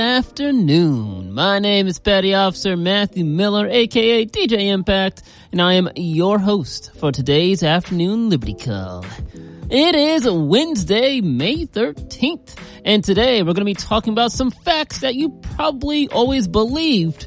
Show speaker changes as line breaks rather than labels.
Afternoon. My name is Petty Officer Matthew Miller, aka DJ Impact, and I am your host for today's afternoon Liberty Call. It is Wednesday, May 13th, and today we're going to be talking about some facts that you probably always believed,